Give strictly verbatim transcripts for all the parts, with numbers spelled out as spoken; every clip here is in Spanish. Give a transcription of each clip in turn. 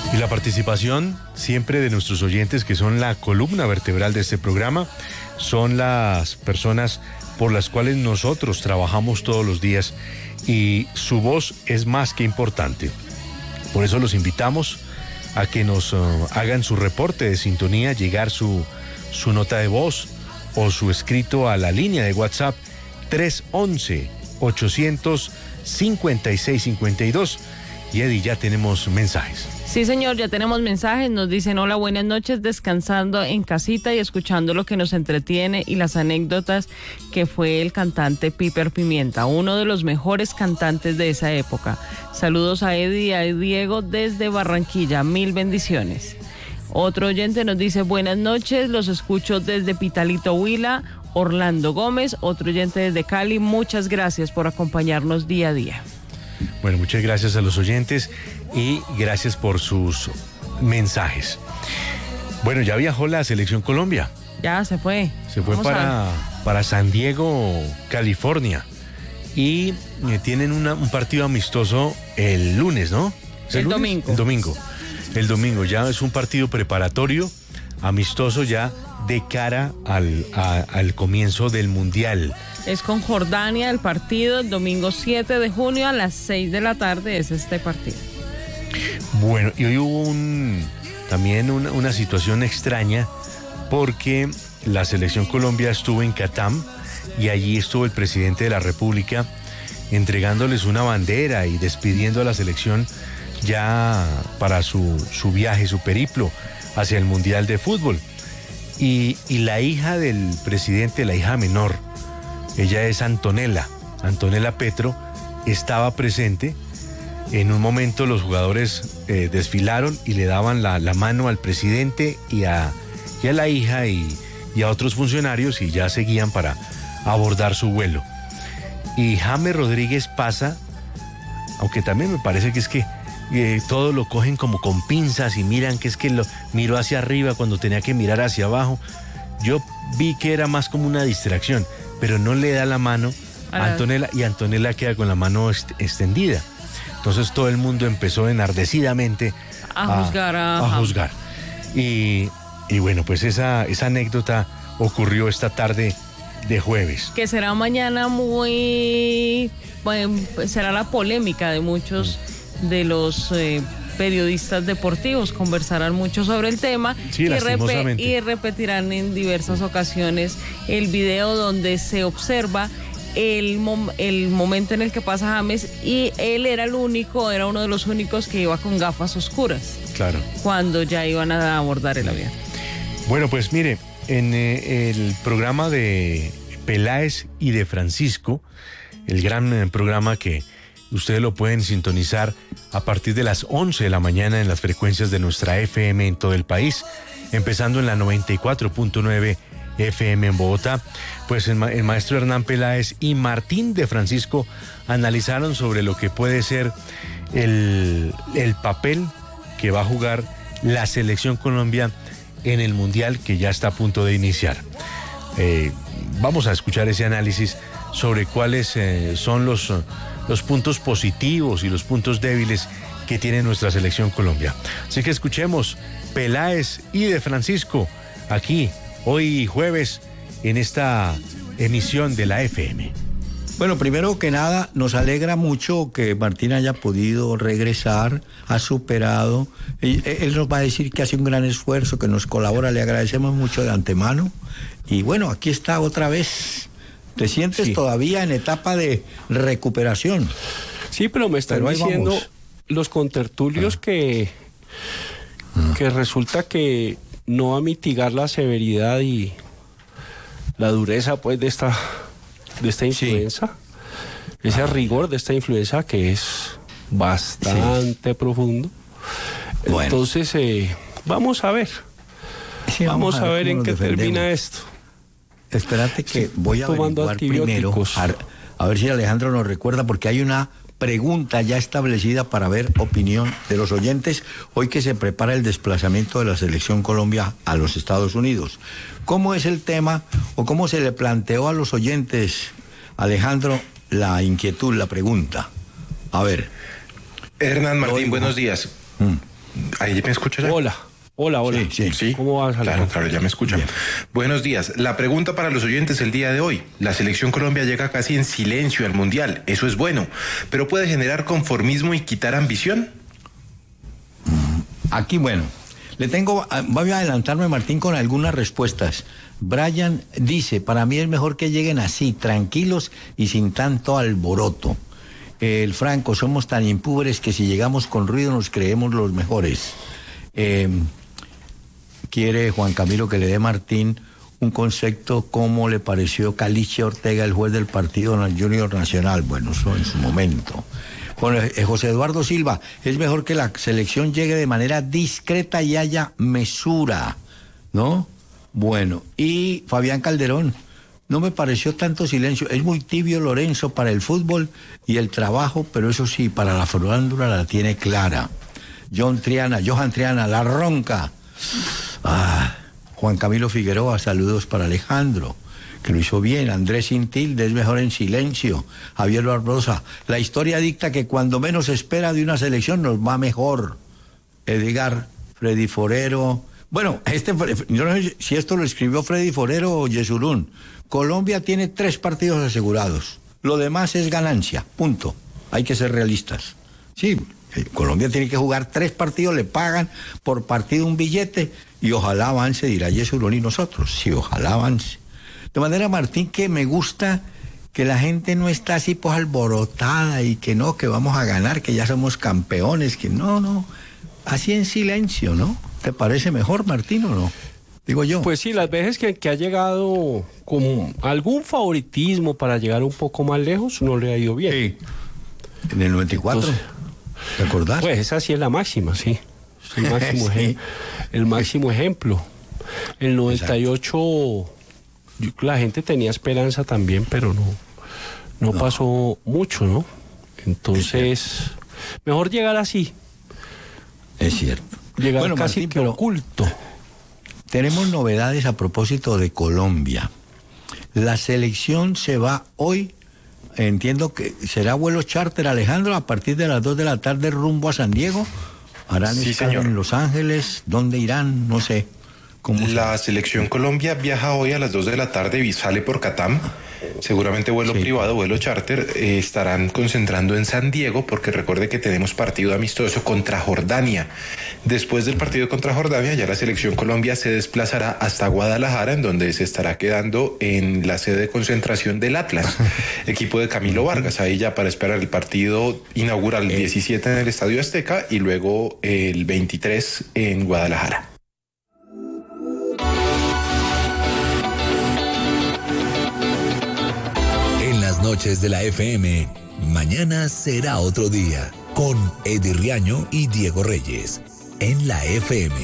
Y la participación siempre de nuestros oyentes, que son la columna vertebral de este programa, son las personas por las cuales nosotros trabajamos todos los días y su voz es más que importante. Por eso los invitamos a que nos uh, hagan su reporte de sintonía, llegar su, su nota de voz o su escrito a la línea de WhatsApp tres once, ochocientos cincuenta y seis cincuenta y dos. Y Eddie, ya tenemos mensajes. Sí, señor, ya tenemos mensajes. Nos dicen: hola, buenas noches, descansando en casita y escuchando lo que nos entretiene y las anécdotas que fue el cantante Piper Pimienta, uno de los mejores cantantes de esa época. Saludos a Eddie y a Diego desde Barranquilla, mil bendiciones. Otro oyente nos dice: buenas noches, los escucho desde Pitalito, Huila. Orlando Gómez, otro oyente desde Cali, muchas gracias por acompañarnos día a día. Bueno, muchas gracias a los oyentes y gracias por sus mensajes. Bueno, ya viajó la Selección Colombia. Ya se fue. Se fue para, para San Diego, California. Y eh, tienen una, un partido amistoso el lunes, ¿no? ¿Es el, el domingo. El domingo. El domingo ya es un partido preparatorio, amistoso ya de cara al, a, al comienzo del Mundial. Es con Jordania el partido, el domingo siete de junio a las seis de la tarde es este partido. Bueno, y hoy hubo un, también una, una situación extraña porque la Selección Colombia estuvo en Catam y allí estuvo el presidente de la República entregándoles una bandera y despidiendo a la selección ya para su, su viaje, su periplo hacia el Mundial de Fútbol. Y, y la hija del presidente, la hija menor, ella es Antonella, Antonella Petro, estaba presente. En un momento los jugadores eh, desfilaron y le daban la, la mano al presidente y a, y a la hija y, y a otros funcionarios y ya seguían para abordar su vuelo. Y James Rodríguez pasa, aunque también me parece que es que Eh, todo lo cogen como con pinzas y miran que es que lo miró hacia arriba cuando tenía que mirar hacia abajo. Yo vi que era más como una distracción, pero no le da la mano a Antonella y Antonella queda con la mano est- extendida. Entonces todo el mundo empezó enardecidamente a, a juzgar. A, a juzgar. Y, y bueno, pues esa, esa anécdota ocurrió esta tarde de jueves. Que será mañana muy... Bueno, será la polémica de muchos... Mm. de los eh, periodistas deportivos, conversarán mucho sobre el tema. Sí, y, rep- y repetirán en diversas ocasiones el video donde se observa el, mom- el momento en el que pasa James y él era el único, era uno de los únicos que iba con gafas oscuras. Claro. Cuando ya iban a abordar el avión. Bueno, pues mire, en eh, el programa de Peláez y de Francisco, el gran eh, programa que ustedes lo pueden sintonizar a partir de las once de la mañana en las frecuencias de nuestra F M en todo el país, empezando en la noventa y cuatro punto nueve F M en Bogotá. Pues el, ma- el maestro Hernán Peláez y Martín de Francisco analizaron sobre lo que puede ser el, el papel que va a jugar la Selección Colombia en el Mundial que ya está a punto de iniciar. Eh, vamos a escuchar ese análisis sobre cuáles eh, son los... los puntos positivos y los puntos débiles que tiene nuestra Selección Colombia. Así que escuchemos Peláez y de Francisco aquí, hoy jueves, en esta emisión de la F M. Bueno, primero que nada, nos alegra mucho que Martín haya podido regresar, ha superado. Él, él nos va a decir que hace un gran esfuerzo, que nos colabora, le agradecemos mucho de antemano. Y bueno, aquí está otra vez. ¿Te sientes sí. todavía en etapa de recuperación? Sí, pero me están pero diciendo vamos. los contertulios ah. que, ah. que resulta que no va a mitigar la severidad y la dureza pues de esta, de esta influenza, sí. ese ah. rigor de esta influenza que es bastante sí. profundo. Bueno. Entonces, eh, vamos a ver, sí, vamos, vamos a ver, a ver en qué defendemos. termina esto. Espérate que sí, voy a averiguar primero, a, a ver si Alejandro nos recuerda, porque hay una pregunta ya establecida para ver opinión de los oyentes, hoy que se prepara el desplazamiento de la Selección Colombia a los Estados Unidos. ¿Cómo es el tema o cómo se le planteó a los oyentes, Alejandro, la inquietud, la pregunta? A ver. Hernán Martín, buenos días. Mm. ¿Ahí me escucha ya? Hola. Hola, hola. Sí, sí, sí. ¿Cómo vas, Claro, claro, ya me escuchan. Bien. Buenos días. La pregunta para los oyentes el día de hoy. La selección Colombia llega casi en silencio al Mundial. Eso es bueno, pero puede generar conformismo y quitar ambición. Aquí, bueno, le tengo, voy a adelantarme, Martín, con algunas respuestas. Brian dice, para mí es mejor que lleguen así, tranquilos y sin tanto alboroto. El Franco, somos tan impúberes que si llegamos con ruido nos creemos los mejores. Eh, quiere Juan Camilo que le dé Martín un concepto cómo le pareció Caliche Ortega, el juez del partido Junior Nacional. Bueno, eso en su momento. Bueno, eh, José Eduardo Silva, es mejor que la selección llegue de manera discreta y haya mesura, ¿no? Bueno, y Fabián Calderón, no me pareció tanto silencio, es muy tibio Lorenzo para el fútbol y el trabajo, pero eso sí, para la farándula la tiene clara. John Triana, Johan Triana, la ronca. Ah, Juan Camilo Figueroa, saludos para Alejandro, que lo hizo bien. Andrés Intilde, es mejor en silencio. Javier Barbosa, la historia dicta que cuando menos se espera de una selección nos va mejor. Edgar, Freddy Forero. Bueno, este, yo no sé si esto lo escribió Freddy Forero o Yesurún. Colombia tiene tres partidos asegurados. Lo demás es ganancia, punto. Hay que ser realistas. Sí, Colombia tiene que jugar tres partidos, le pagan por partido un billete y ojalá avance, dirá Yesurún y nosotros. Sí, ojalá avance. De manera, Martín, que me gusta que la gente no está así pues alborotada y que no, que vamos a ganar, que ya somos campeones, que no, no, así en silencio, ¿no? ¿Te parece mejor, Martín, o no? Digo yo. Pues sí, las veces que, que ha llegado con algún favoritismo para llegar un poco más lejos, no le ha ido bien. Sí. En el noventa y cuatro, entonces, ¿te acordás? Pues esa sí es la máxima, sí. Es el máximo, sí. ejem- el máximo ejemplo. El noventa y ocho... Exacto. La gente tenía esperanza también, pero no, no, no. pasó mucho, ¿no? Entonces, mejor llegar así. Es cierto. Llegar bueno, casi Martín, que oculto. Tenemos novedades a propósito de Colombia. La selección se va hoy, entiendo que será vuelo charter, Alejandro, a partir de las dos de la tarde rumbo a San Diego. Harán sí, escala señor. en Los Ángeles, ¿dónde irán? No sé. La selección Colombia viaja hoy a las dos de la tarde y sale por Catam. Seguramente vuelo sí. privado, vuelo charter. Eh, estarán concentrando en San Diego porque recuerde que tenemos partido amistoso contra Jordania. Después del partido contra Jordania ya la selección Colombia se desplazará hasta Guadalajara, en donde se estará quedando en la sede de concentración del Atlas, equipo de Camilo Vargas, ahí ya para esperar el partido inaugural el diecisiete en el Estadio Azteca y luego el veintitrés en Guadalajara. Noches de la F M, mañana será otro día, con Eddie Riaño y Diego Reyes, en la F M.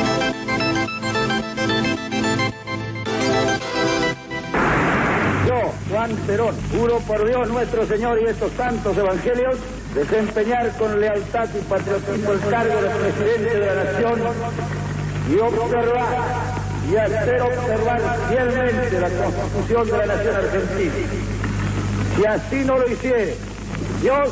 Yo, Juan Perón, juro por Dios nuestro Señor y estos santos evangelios, desempeñar con lealtad y patriotismo el cargo de presidente de la Nación y observar y hacer observar fielmente la Constitución de la Nación Argentina. Si así no lo hiciere, Dios...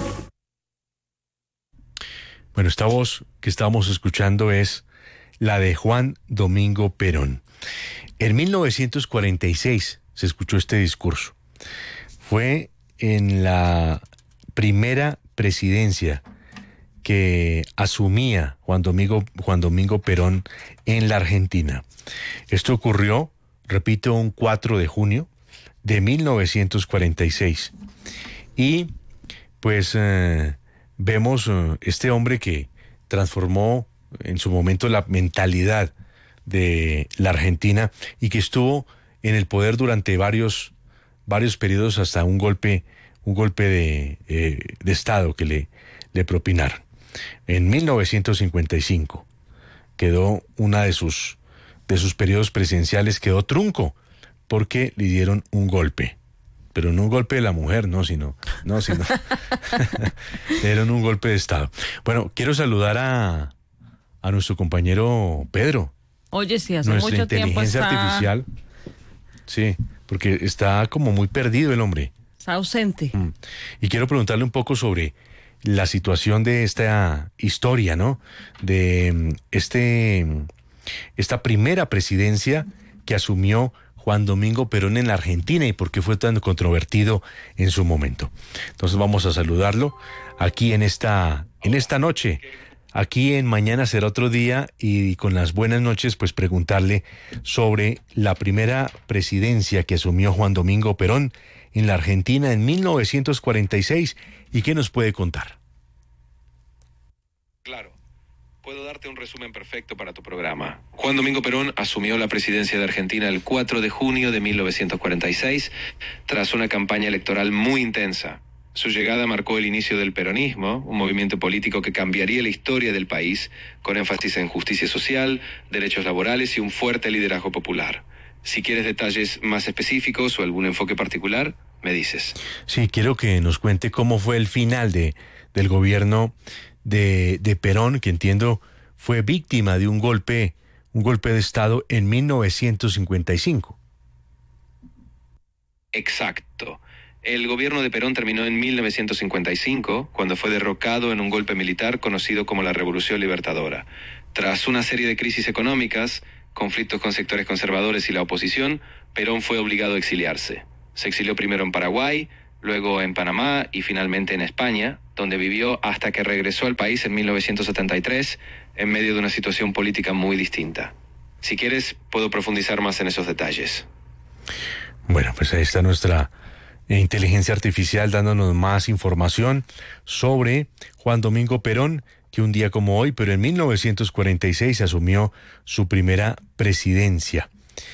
Bueno, esta voz que estamos escuchando es la de Juan Domingo Perón. En mil novecientos cuarenta y seis se escuchó este discurso. Fue en la primera presidencia que asumía Juan Domingo, Juan Domingo Perón en la Argentina. Esto ocurrió, repito, un cuatro de junio de mil novecientos cuarenta y seis. Y pues eh, vemos eh, este hombre que transformó en su momento la mentalidad de la Argentina y que estuvo en el poder durante varios, varios periodos hasta un golpe, un golpe de, eh, de Estado que le, le propinaron. En mil novecientos cincuenta y cinco quedó una de sus, de sus periodos presidenciales, quedó trunco, porque le dieron un golpe, pero no un golpe de la mujer, no, sino, no, sino, le dieron un golpe de Estado. Bueno, quiero saludar a, a nuestro compañero Pedro. Oye, sí, hace nuestra mucho tiempo inteligencia está... artificial, sí, porque está como muy perdido el hombre. Está ausente. Mm. Y quiero preguntarle un poco sobre la situación de esta historia, ¿no? De este, esta primera presidencia que asumió Juan Domingo Perón en la Argentina y por qué fue tan controvertido en su momento. Entonces vamos a saludarlo aquí en esta, en esta noche. Aquí en Mañana Será Otro Día y con las buenas noches, pues preguntarle sobre la primera presidencia que asumió Juan Domingo Perón en la Argentina en mil novecientos cuarenta y seis y qué nos puede contar. Claro, puedo darte un resumen perfecto para tu programa. Juan Domingo Perón asumió la presidencia de Argentina el cuatro de junio de mil novecientos cuarenta y seis tras una campaña electoral muy intensa. Su llegada marcó el inicio del peronismo, un movimiento político que cambiaría la historia del país, con énfasis en justicia social, derechos laborales y un fuerte liderazgo popular. Si quieres detalles más específicos o algún enfoque particular, me dices. Sí, quiero que nos cuente cómo fue el final de, del gobierno de, de Perón, que entiendo fue víctima de un golpe, un golpe de Estado en mil novecientos cincuenta y cinco. Exacto. El gobierno de Perón terminó en mil novecientos cincuenta y cinco, cuando fue derrocado en un golpe militar conocido como la Revolución Libertadora. Tras una serie de crisis económicas, conflictos con sectores conservadores y la oposición, Perón fue obligado a exiliarse. Se exilió primero en Paraguay, luego en Panamá y finalmente en España, donde vivió hasta que regresó al país en mil novecientos setenta y tres, en medio de una situación política muy distinta. Si quieres, puedo profundizar más en esos detalles. Bueno, pues ahí está nuestra inteligencia artificial dándonos más información sobre Juan Domingo Perón, que un día como hoy, pero en mil novecientos cuarenta y seis asumió su primera presidencia.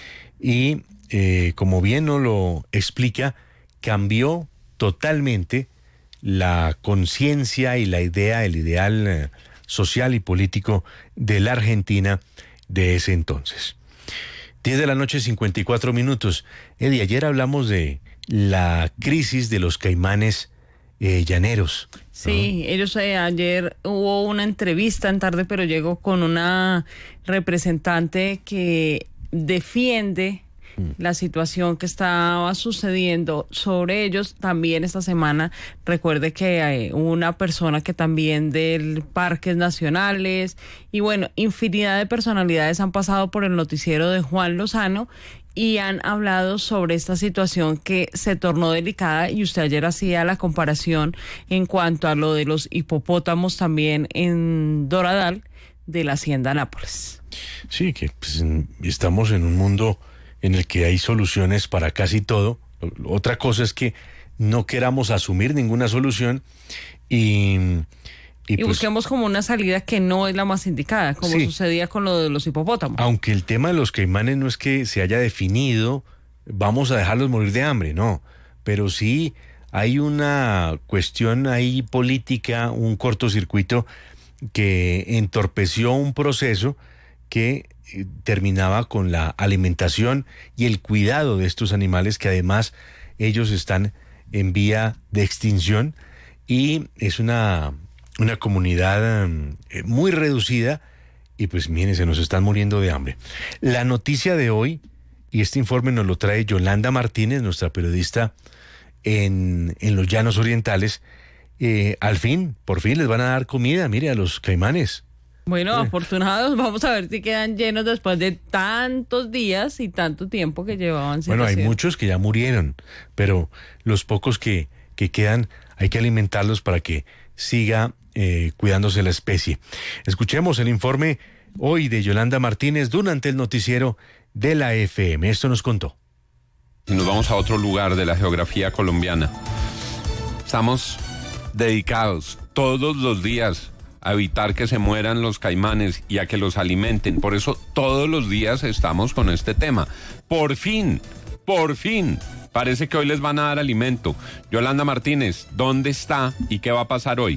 Y eh, como bien nos lo explica, cambió totalmente la conciencia y la idea, el ideal eh, social y político de la Argentina de ese entonces. diez de la noche, cincuenta y cuatro minutos. Eddie, ayer hablamos de la crisis de los caimanes eh, llaneros. Sí, ¿no? ellos eh, ayer hubo una entrevista en Tarde Pero Llego con una representante que defiende la situación que estaba sucediendo sobre ellos. También esta semana, recuerde que hay una persona que también del Parques Nacionales y bueno, infinidad de personalidades han pasado por el noticiero de Juan Lozano y han hablado sobre esta situación que se tornó delicada, y usted ayer hacía la comparación en cuanto a lo de los hipopótamos también en Doradal de la Hacienda Nápoles. Sí, que pues, estamos en un mundo en el que hay soluciones para casi todo. Otra cosa es que no queramos asumir ninguna solución y... Y, y pues, busquemos como una salida que no es la más indicada, como sí, sucedía con lo de los hipopótamos. Aunque el tema de los caimanes no es que se haya definido, vamos a dejarlos morir de hambre, no. Pero sí hay una cuestión ahí política, un cortocircuito que entorpeció un proceso que terminaba con la alimentación y el cuidado de estos animales, que además ellos están en vía de extinción y es una, una comunidad eh, muy reducida y pues miren, se nos están muriendo de hambre. La noticia de hoy, y este informe nos lo trae Yolanda Martínez, nuestra periodista en, en los Llanos Orientales, eh, al fin, por fin les van a dar comida, mire, a los caimanes. Bueno, sí, afortunados, vamos a ver si quedan llenos después de tantos días y tanto tiempo que llevaban. Bueno, hay muchos que ya murieron, pero los pocos que, que quedan hay que alimentarlos para que siga eh, cuidándose la especie. Escuchemos el informe hoy de Yolanda Martínez durante el noticiero de la F M. Esto nos contó. Nos vamos a otro lugar de la geografía colombiana. Estamos dedicados todos los días a evitar que se mueran los caimanes y a que los alimenten. Por eso todos los días estamos con este tema. Por fin, por fin, parece que hoy les van a dar alimento. Yolanda Martínez, ¿dónde está y qué va a pasar hoy?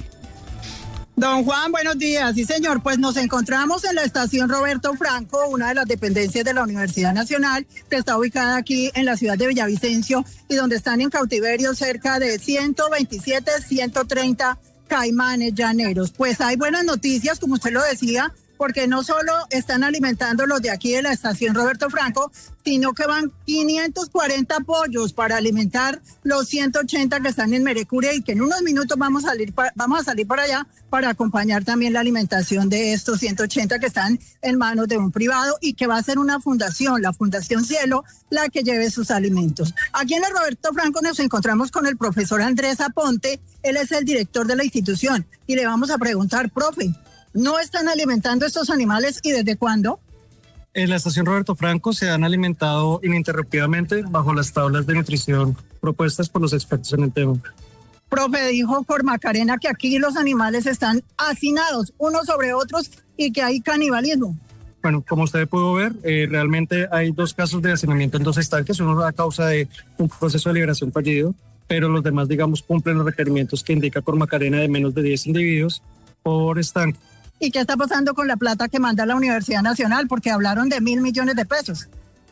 Don Juan, buenos días. Sí, señor, pues nos encontramos en la estación Roberto Franco, una de las dependencias de la Universidad Nacional, que está ubicada aquí en la ciudad de Villavicencio y donde están en cautiverio cerca de ciento veintisiete, ciento treinta caimanes llaneros. Pues hay buenas noticias, como usted lo decía, porque no solo están alimentando los de aquí de la estación Roberto Franco, sino que van quinientos cuarenta pollos para alimentar los ciento ochenta que están en Merecure, y que en unos minutos vamos a salir para, vamos a salir para allá para acompañar también la alimentación de estos ciento ochenta que están en manos de un privado, y que va a ser una fundación, la Fundación Cielo, la que lleve sus alimentos. Aquí en el Roberto Franco nos encontramos con el profesor Andrés Aponte. Él es el director de la institución, y le vamos a preguntar, profe, ¿no están alimentando estos animales y desde cuándo? En la estación Roberto Franco se han alimentado ininterrumpidamente bajo las tablas de nutrición propuestas por los expertos en el tema. Profe, dijo por Macarena que aquí los animales están hacinados unos sobre otros y que hay canibalismo. Bueno, como usted pudo ver, eh, realmente hay dos casos de hacinamiento en dos estanques, uno a causa de un proceso de liberación fallido, pero los demás, digamos, cumplen los requerimientos que indica por Macarena de menos de diez individuos por estanque. ¿Y qué está pasando con la plata que manda la Universidad Nacional? Porque hablaron de mil millones de pesos.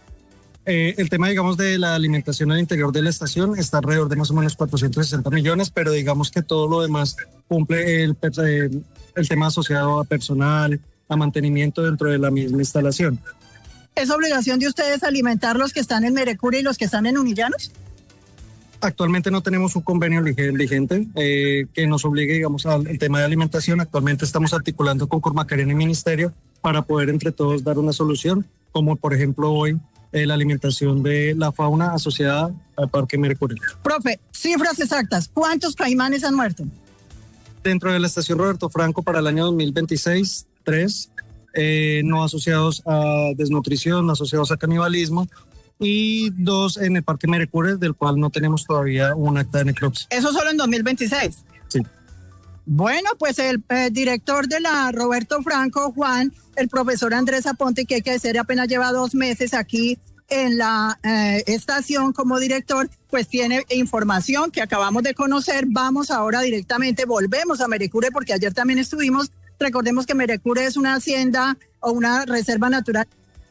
Eh, el tema, digamos, de la alimentación al interior de la estación está alrededor de más o menos cuatrocientos sesenta millones, pero digamos que todo lo demás cumple el, eh, el tema asociado a personal, a mantenimiento dentro de la misma instalación. ¿Es obligación de ustedes alimentar los que están en Merecure y los que están en Unillanos? Actualmente no tenemos un convenio vigente eh, que nos obligue, digamos, al tema de alimentación. Actualmente estamos articulando con Cormacarena y Ministerio para poder entre todos dar una solución, como por ejemplo hoy eh, la alimentación de la fauna asociada al Parque Merecure. Profe, cifras exactas, ¿cuántos caimanes han muerto? Dentro de la estación Roberto Franco para el año dos mil veintiséis, tres, eh, no asociados a desnutrición, no asociados a canibalismo, y dos en el Parque Merecure, del cual no tenemos todavía un acta de necropsia. ¿Eso solo en dos mil veintiséis? Sí. Bueno, pues el eh, director de la Roberto Franco, Juan, el profesor Andrés Aponte, que hay que decir apenas lleva dos meses aquí en la eh, estación como director, pues tiene información que acabamos de conocer. Vamos ahora directamente, volvemos a Merecure, porque ayer también estuvimos. Recordemos que Merecure es una hacienda o una reserva natural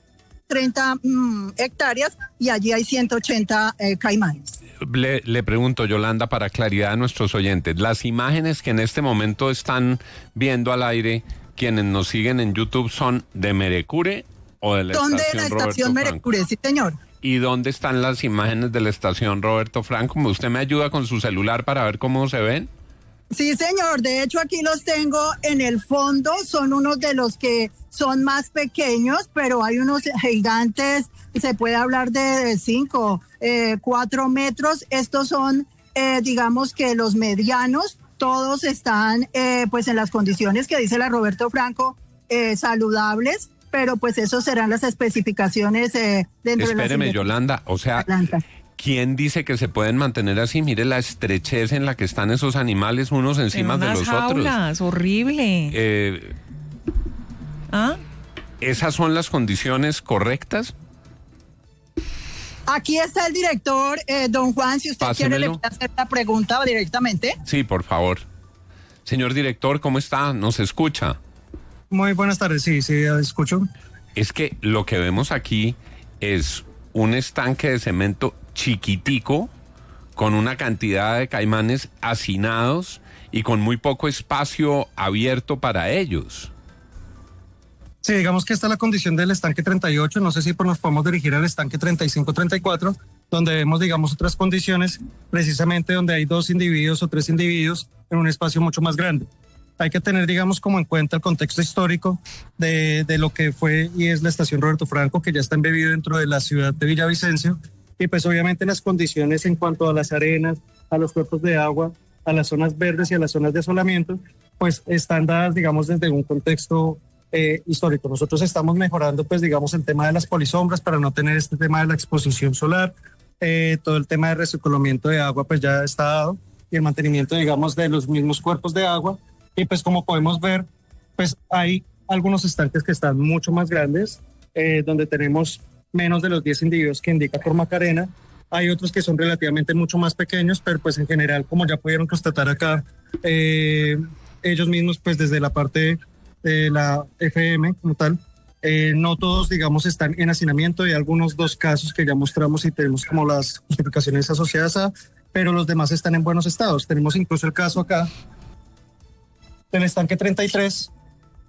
treinta mm, hectáreas, y allí hay ciento ochenta eh, caimanes. Le, le pregunto, Yolanda, para claridad a nuestros oyentes, las imágenes que en este momento están viendo al aire, quienes nos siguen en YouTube, ¿son de Merecure o de la ¿Son estación de la Roberto estación Merecure? Franco? Sí, señor. ¿Y dónde están las imágenes de la estación Roberto Franco? ¿Usted me ayuda con su celular para ver cómo se ven? Sí, señor. De hecho, aquí los tengo en el fondo. Son unos de los que son más pequeños, pero hay unos gigantes. Se puede hablar de cinco, eh, cuatro metros. Estos son, eh, digamos que los medianos. Todos están, eh, pues, en las condiciones que dice la Roberto Franco, eh, saludables. Pero, pues, esos serán las especificaciones eh, dentro Espéreme, de la... Yolanda. O sea... Atlanta. ¿Quién dice que se pueden mantener así? Mire la estrechez en la que están esos animales unos encima de los jaulas, otros. Horrible. Eh, ¿Ah? ¿Esas son las condiciones correctas? Aquí está el director, eh, don Juan, si usted Pásemelo. quiere le puede hacer la pregunta directamente. Sí, por favor. Señor director, ¿cómo está? ¿Nos escucha? Muy buenas tardes, sí, sí, escucho. Es que lo que vemos aquí es un estanque de cemento chiquitico, con una cantidad de caimanes hacinados y con muy poco espacio abierto para ellos. Sí, digamos que esta es la condición del estanque treinta y ocho, no sé si nos podemos dirigir al estanque treinta y cinco, treinta y cuatro, donde vemos, digamos, otras condiciones, precisamente donde hay dos individuos o tres individuos en un espacio mucho más grande. Hay que tener, digamos, como en cuenta el contexto histórico de, de lo que fue y es la estación Roberto Franco, que ya está embebido dentro de la ciudad de Villavicencio, y pues obviamente las condiciones en cuanto a las arenas, a los cuerpos de agua, a las zonas verdes y a las zonas de asolamiento, pues están dadas, digamos, desde un contexto eh, histórico. Nosotros estamos mejorando, pues, digamos, el tema de las polisombras para no tener este tema de la exposición solar, eh, todo el tema de recirculamiento de agua, pues ya está dado, y el mantenimiento, digamos, de los mismos cuerpos de agua. Y pues como podemos ver, pues hay algunos estanques que están mucho más grandes, eh, donde tenemos menos de los diez individuos que indica por Macarena. Hay otros que son relativamente mucho más pequeños, pero pues en general, como ya pudieron constatar acá, eh, ellos mismos, pues desde la parte de la F M como tal, eh, no todos, digamos, están en hacinamiento. Hay algunos dos casos que ya mostramos y tenemos como las justificaciones asociadas a, pero los demás están en buenos estados. Tenemos incluso el caso acá del estanque treinta y tres,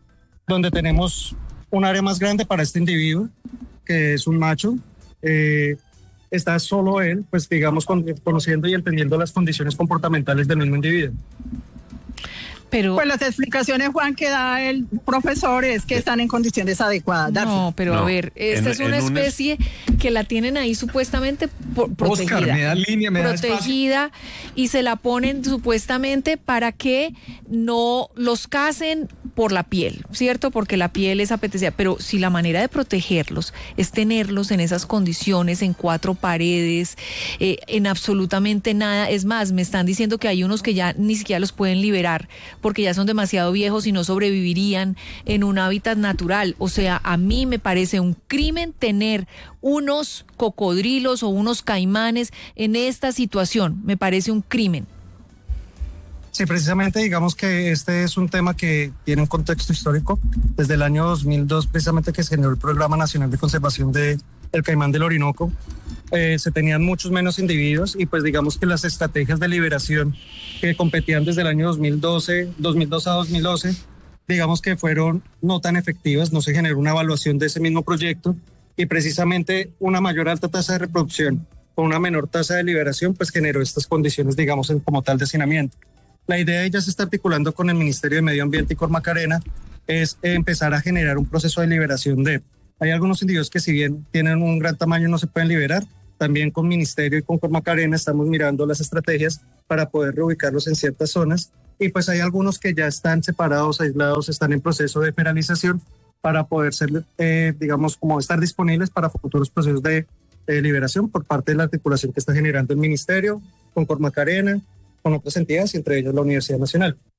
donde tenemos un área más grande para este individuo, que es un macho. Eh, está solo él, pues digamos, con, conociendo y entendiendo las condiciones comportamentales del mismo individuo. Pero, pues las explicaciones, Juan, que da el profesor es que están en condiciones adecuadas. No, pero no, a ver, esta en, es una especie una... que la tienen ahí supuestamente por, protegida. Oscar, me da línea, me protegida, da y se la ponen supuestamente para que no los casen por la piel, ¿cierto? Porque la piel es apetecida, pero si la manera de protegerlos es tenerlos en esas condiciones, en cuatro paredes, eh, en absolutamente nada, es más, me están diciendo que hay unos que ya ni siquiera los pueden liberar porque ya son demasiado viejos y no sobrevivirían en un hábitat natural. O sea, a mí me parece un crimen tener unos cocodrilos o unos caimanes en esta situación, me parece un crimen. Sí, precisamente digamos que este es un tema que tiene un contexto histórico. Desde el año dos mil dos, precisamente que se generó el Programa Nacional de Conservación del Caimán del Orinoco, eh, se tenían muchos menos individuos y pues digamos que las estrategias de liberación que competían desde el año dos mil doce, dos mil dos a dos mil doce, digamos que fueron no tan efectivas, no se generó una evaluación de ese mismo proyecto y precisamente una mayor alta tasa de reproducción con una menor tasa de liberación pues generó estas condiciones, digamos, en, como tal de hacinamiento. La idea ya se está articulando con el Ministerio de Medio Ambiente y Cormacarena, es empezar a generar un proceso de liberación de... Hay algunos individuos que si bien tienen un gran tamaño no se pueden liberar, también con Ministerio y con Cormacarena estamos mirando las estrategias para poder reubicarlos en ciertas zonas y pues hay algunos que ya están separados, aislados, están en proceso de feralización para poder ser, eh, digamos, como estar disponibles para futuros procesos de, de liberación por parte de la articulación que está generando el Ministerio, con Cormacarena, con otras entidades, entre ellas la Universidad Nacional.